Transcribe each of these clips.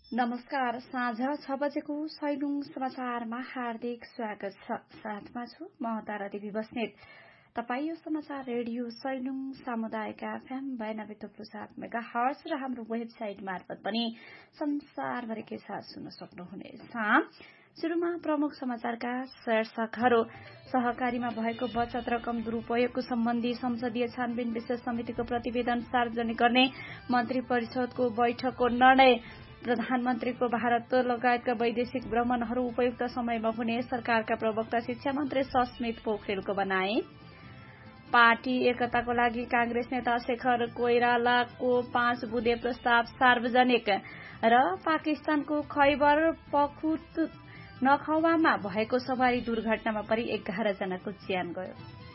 नमस्कार। साँझ 6 बजेको सैलुङ समाचारमा हार्दिक स्वागत छ। साथमा छु म तारा देवी बस्नेत। तपाई यो समाचार रेडियो सैलुङ सामुदायिक एफएम 92.7 मेगाहर्ज र हाम्रो वेबसाइट मार्फत पनि संसारभरिकै साथ सुन्न सक्नुहुनेछ। सुरुमा प्रमुख समाचारका शीर्षकहरू। सहकारीमा भएको बचत रकम दुरूपयोगको सम्बन्धी संसदीय छानबिन विशेष समितिको प्रतिवेदन सार्वजनिक गर्ने मन्त्री परिषदको बैठकको निर्णय। प्रधानमन्त्रीको भारत लगायतका वैदेशिक भ्रमणहरू उपयुक्त समयमा हुने सरकारका प्रवक्ता शिक्षा मन्त्री सस्मित पोखरेलको भनाई। पार्टी एकताको लागि कांग्रेस नेता शेखर कोइरालाको 5 बुँदे प्रस्ताव सार्वजनिक र पाकिस्तानको खैबर पख्तुनख्वामा भएको सवारी दुर्घटनामा परि 11 जनाको ज्यान गयो।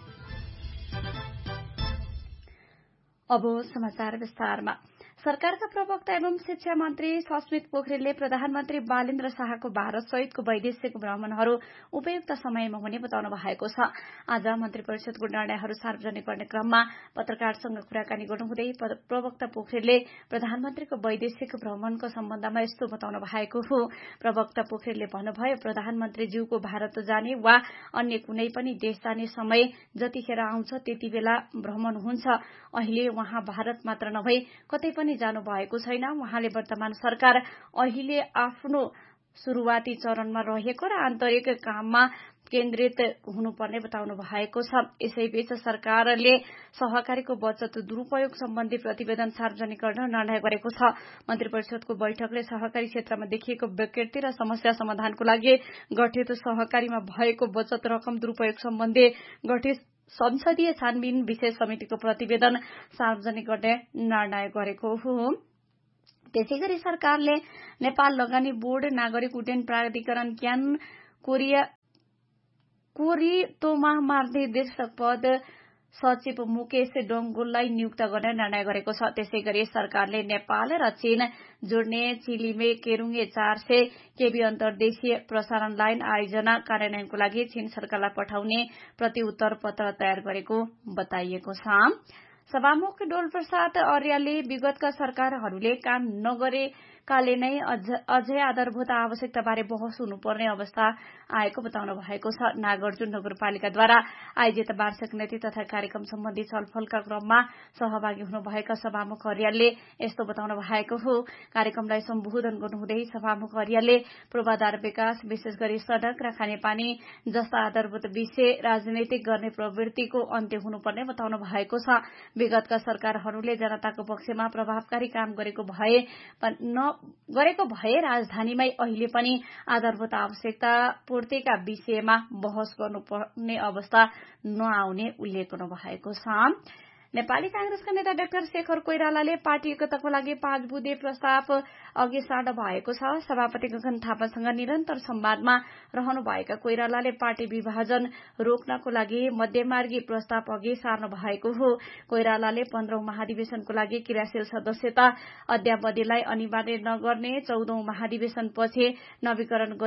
अब समाचार विस्तारमा। सरकारका प्रवक्ता एवं शिक्षा मन्त्री सस्मित पोखरेलले प्रधानमन्त्री बालेन्द्र शाहको भारत सहितको वैदेशिक भ्रमणहरू उपयुक्त समयमा हुने बताउनु भएको छ। आज मन्त्री परिषदको निर्णयहरू सार्वजनिक गर्ने क्रममा पत्रकारसँग कुराकानी गर्नुहुँदै प्रवक्ता पोखरेलले प्रधानमन्त्रीको वैदेशिक भ्रमणको सम्बन्धमा यस्तो बताउनु भएको हो। प्रवक्ता पोखरेलले भन्नुभयो, प्रधानमन्त्रीज्यूको भारत जाने वा अन्य कुनै पनि देश जाने समय जतिखेर आउँछ त्यति बेला भ्रमण हुन्छ। अहिले उहाँ भारत मात्र नभई कतै पनि जानु भएको छैन। उहाँले वर्तमान सरकार अहिले आफ्नो शुरूआती चरणमा रहेको र आन्तरिक काममा केन्द्रित हुनुपर्ने बताउनु भएको छ। यसैबीच सरकारले सहकारीको बचत दुरूपयोग सम्बन्धी प्रतिवेदन सार्वजनिक गर्न निर्णय गरेको छ। मन्त्री परिषदको बैठकले सहकारी क्षेत्रमा देखिएको विकृति र समस्या समाधानको लागि गठित सहकारीमा भएको बचत रकम दुरूपयोग सम्बन्धी गठित संसदीय छानबिन विशेष समितिको प्रतिवेदन सार्वजनिक गर्ने निर्णय गरेको हो। त्यसैगरी सरकारले नेपाल लगानी बोर्ड, नागरिक उड्डयन प्राधिकरण क्यान, कोरितोमा महानिर्देशक पद सचिव मुकेश डोङगोललाई नियुक्त गर्ने निर्णय गरेको छ। त्यसैगरी सरकारले नेपाल र चीन जोड्ने चिलिमे केरुङे 400 केबी अन्तर्देशीय प्रसारण लाइन आयोजना कार्यान्वयनको लागि चीन सरकारलाई पठाउने प्रतिउत्तर पत्र तयार गरेको बताइएको छ। सभामुख डोलप्रसाद आर्यले विगतका सरकारहरूले काम नगरेकाले नै अझै आधारभूत आवश्यकताबारे बहस हुनुपर्ने अवस्था आएको बताउनु भएको छ। नागार्जुन नगरपालिकाद्वारा आयोजित वार्षिक नीति तथा कार्यक्रम सम्बन्धी छलफलका क्रममा सहभागी हुनुभएका सभामुख आर्यले यस्तो बताउनु भएको हो। कार्यक्रमलाई सम्बोधन गर्नुहुँदै सभामुख आर्यले पूर्वाधार विकास, विशेष गरी सड़क र खानेपानी जस्ता आधारभूत विषय राजनीतिक गर्ने प्रवृत्तिको अन्त्य हुनुपर्ने बताउनु भएको छ। विगतका सरकारहरूले जनताको पक्षमा प्रभावकारी काम गरेको भए राजधानीमै अहिले पनि आधारभूत आवश्यकता पूर्तिका विषयमा बहस गर्नुपर्ने अवस्था नआउने उल्लेख गर्नुभएको छ। नेपाली कांग्रेसका नेता डाक्टर शेखर कोइरालाले पार्टी एकताको लागि 5 बुँदे प्रस्ताव अघि सार्नु भएको छ। सभापति गगन थापासँग निरन्तर संवादमा रहनुभएका कोइरालाले पार्टी विभाजन रोक्नको लागि मध्यमार्गी प्रस्ताव अघि सार्नु भएको हो। कोइरालाले 15औं महाधिवेशनको लागि क्रियाशील सदस्यता अद्यावधिलाई अनिवार्य नगर्ने, 14औं महाधिवेशनपछि नवीकरण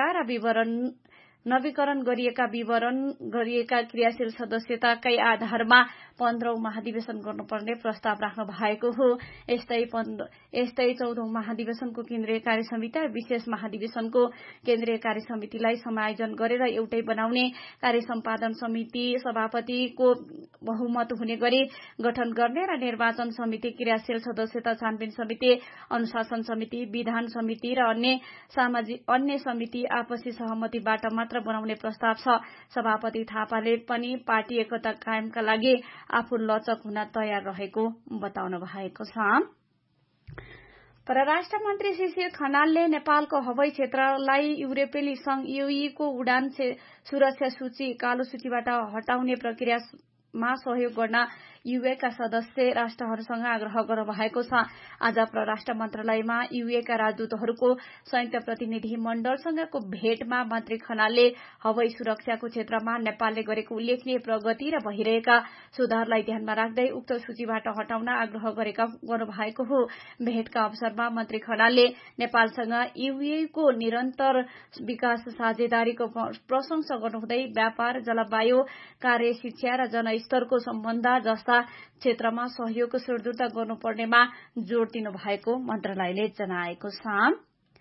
गरिएका क्रियाशील सदस्यताकै आधारमा 15औं महाधिवेशन गर्नुपर्ने प्रस्ताव राख्नु भएको हो। यस्तै 14औं महाधिवेशनको केन्द्रीय कार्य समिति र विशेष महाधिवेशनको केन्द्रीय कार्य समितिलाई समायोजन गरेर एउटै बनाउने, कार्य सम्पादन समिति सभापतिको बहुमत हुने गरी गठन गर्ने र निर्वाचन समिति, क्रियाशील सदस्यता छानबिन समिति, अनुशासन समिति, विधान समिति र अन्य समिति आपसी सहमतिबाट मात्र बनाउने प्रस्ताव छ। सभापति थापाले पनि पार्टी एकता कायमका लागि आफू लचक हुन तयार रहेको बताउनु भएको छ। परराष्ट्र मन्त्री शिशिर खनालले नेपालको हवाई क्षेत्रलाई युरोपेली संघ यूईको उडान सुरक्षा सूची कालो सूचीबाट हटाउने प्रक्रियामा सहयोग गर्न यूएका सदस्य राष्ट्रहरूसँग आग्रह गर्नुभएको छ। आज परराष्ट्र मन्त्रालयमा यूएका राजदूतहरूको संयुक्त प्रतिनिधि मण्डलसँगको भेटमा मन्त्री खनालले हवाई सुरक्षाको क्षेत्रमा नेपालले गरेको उल्लेखनीय प्रगति र भइरहेका सुधारलाई ध्यानमा राख्दै उक्त सूचीबाट हटाउन आग्रह गर्नुभएको हो। भेटका अवसरमा मन्त्री खनालले नेपालसँग यूएको निरन्तर विकास साझेदारीको प्रशंसा गर्नुहुँदै व्यापार, जलवायु, कार्य, शिक्षा र जनस्तरको सम्बन्ध जस्ता क्षेत्रमा सहयोग सुदृढ गर्नुपर्नेमा जोड़ दिनु भएको मन्त्रालयले जनाएको छ।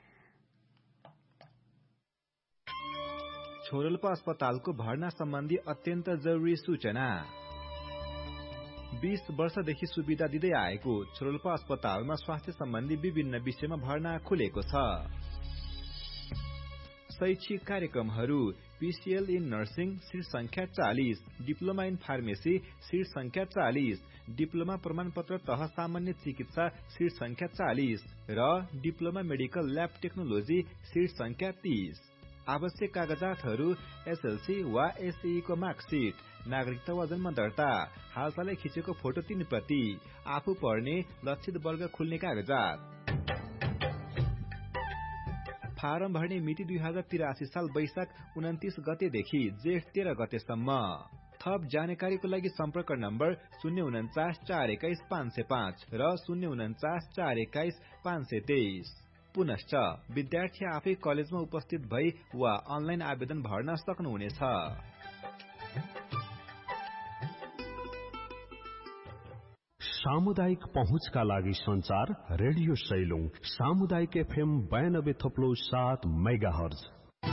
छोरोल्पा अस्पतालको भर्ना सम्बन्धी अत्यन्त जरुरी सूचना। 20 वर्षदेखि सुविधा दिँदै आएको छोरोल्पा अस्पतालमा स्वास्थ्य सम्बन्धी विभिन्न विषयमा भर्ना खुलेको छ। शैक्षिक कार्यक्रमहरू PCL इन नर्सिङ सिट संख्या 40, डिप्लोमा इन फार्मेसी सिट संख्या 40, डिप्लोमा प्रमाणपत्र तह सामान्य चिकित्सा सिट संख्या 40 र diploma medical lab technology seat संख्या 30। आवश्यक कागजातहरू SLC वा SEE को मार्कसिट, नागरिकता वा जन्म दर्ता, हालसालै खिचेको फोटो 3 प्रति, आफू पढ्ने लक्षित वर्ग खुल्ने कागजात। फारम भर्ने मिति 2083 साल वैशाख 29 गतेदेखि जेठ 13 गतेसम्म। थप जानकारीको लागि सम्पर्क नम्बर 049 421 505 र 049 421 523। पुनश्च विद्यार्थी आफै कलेजमा उपस्थित भई वा अनलाइन आवेदन भर्न सक्नुहुनेछ। सामुदायिक पहुँचका लागि संचार रेडियो सैलुङ सामुदायिक FM 92.7 मेगाहर्ज।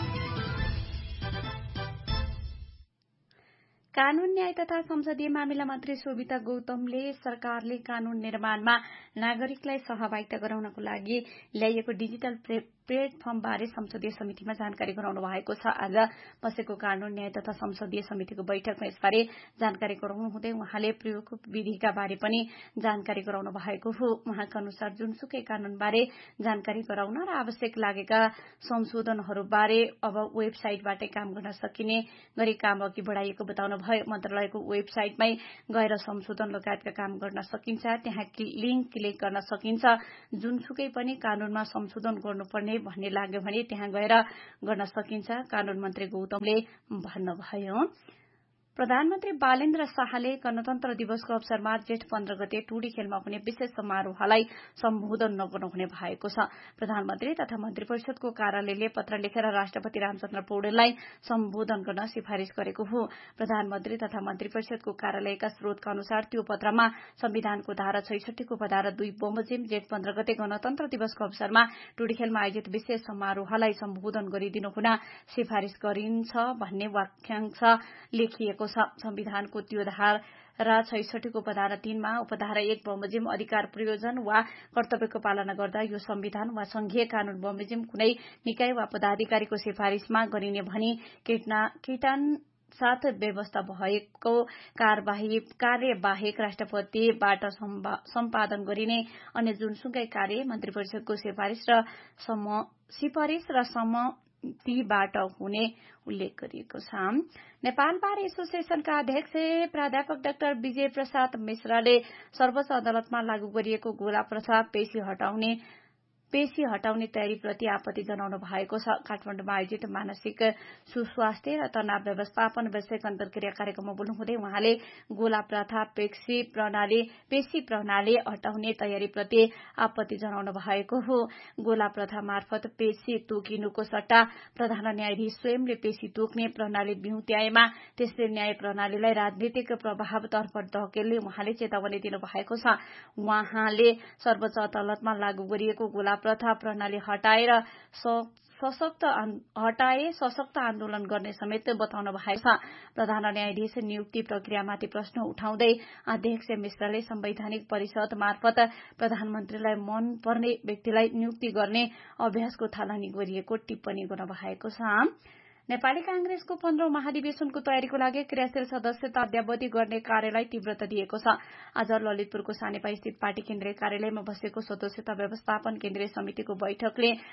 कानून न्याय तथा संसदीय मामिला मन्त्री शोभिता गौतमले सरकारले कानून निर्माणमा नागरिकलाई सहभागिता गराउनको लागि ल्याइएको डिजिटल प्लेटफर्म बारे संसदीय समितिमा जानकारी गराउनु भएको छ। आज बसेको कानून न्याय तथा संसदीय समितिको बैठकमा यसबारे जानकारी गराउनु हुँदै उहाँले प्रयोगको विधिका बारे पनि जानकारी गराउनु भएको हो। उहाँका अनुसार जुनसुकै कानूनबारे जानकारी गराउन र आवश्यक लागेका संशोधनहरूबारे अब वेबसाइटबाटै काम गर्न सकिने गरी काम अघि बढाइएको बताउनु भयो। मन्त्रालयको वेबसाइटमै गएर संशोधन लगायतका काम गर्न सकिन्छ। त्यहाँ लिंक क्लिक गर्न सकिन्छ। जुनसुकै पनि कानूनमा संशोधन गर्नुपर्ने भन्ने लाग्यो भने त्यहाँ गएर गर्न सकिन्छ, कानून मन्त्री गौतमले भन्नुभयो। प्रधानमन्त्री बालेन्द्र शाहले गणतन्त्र दिवसको अवसरमा जेठ 15 गते टुडी खेलमा हुने विशेष समारोहलाई सम्बोधन नगर्नुहुने भएको छ। प्रधानमन्त्री तथा मन्त्री परिषदको कार्यालयले पत्र लेखेर राष्ट्रपति रामचन्द्र पौडेललाई सम्बोधन गर्न सिफारिश गरेको हो। प्रधानमन्त्री तथा मन्त्री परिषदको कार्यालयका स्रोतका अनुसार त्यो पत्रमा संविधानको धारा 66 को उपधारा 2 बमोजिम जेठ 15 गते गणतन्त्र दिवसको अवसरमा टुडी खेलमा आयोजित विशेष समारोहलाई सम्बोधन गरिदिनु हुन सिफारिश गरिन्छ भन्ने वाक्यांश लेखिएको छ। संविधानको त्यो धारा 66 को उपधारा 3 मा उपधारा 1 बमोजिम अधिकार प्रयोजन वा कर्तव्यको पालना गर्दा यो संविधान वा संघीय कानून बमोजिम कुनै निकाय वा पदाधिकारीको सिफारिशमा गरिने भनी कीटान साथ व्यवस्था भएको कार्यबाहेक राष्ट्रपतिबाट सम्पादन गरिने अन्य जुनसुकै कार्य मन्त्री परिषदको सिफारिश र सम्मतिबाट हुने उल्लेख गरिएको छ। नेपाल बार एसोसिएशनका अध्यक्ष प्राध्यापक डाक्टर विजय प्रसाद मिश्राले सर्वोच्च अदालतमा लागू गरिएको गोला प्रथा पेशी हटाउने तयारीप्रति आपत्ति जनाउनु भएको छ। काठमाडौँमा आयोजित मानसिक सुस्वास्थ्य र तनाव व्यवस्थापन विषयक अन्तर्क्रिया कार्यक्रममा बोल्नुहुँदै उहाँले गोला प्रथा पेशी प्रणाली हटाउने तयारीप्रति आपत्ति जनाउनु भएको हो। गोला प्रथा मार्फत पेशी तोकिनुको सट्टा प्रधान न्यायाधीश स्वयंले पेशी तोक्ने प्रणाली बिउत्याएमा त्यसले न्याय प्रणालीलाई राजनीतिक प्रभावतर्फ धकेल्ने उहाँले चेतावनी दिनु भएको छ। उहाँले सर्वोच्च अदालतमा लागू गरिएको गोला प्रथा प्रणाली हटाए सशक्त आन्दोलन गर्ने समेत बताउनु भएको छ। प्रधान न्यायाधीश नियुक्ति प्रक्रियामाथि प्रश्न उठाउँदै अध्यक्ष मिश्राले संवैधानिक परिषद मार्फत प्रधानमन्त्रीलाई मन पर्ने व्यक्तिलाई नियुक्ति गर्ने अभ्यासको थालनी गरिएको टिप्पणी गर्नु भएको छ। नेपाली कांग्रेसको 15औं महाधिवेशनको तयारीको लागि क्रियाशील सदस्यता अद्यावधि गर्ने कार्यलाई तीव्रता दिएको छ। आज ललितपुरको सानेपा स्थित पार्टी केन्द्रीय कार्यालयमा बसेको सदस्यता व्यवस्थापन केन्द्रीय समितिको बैठकले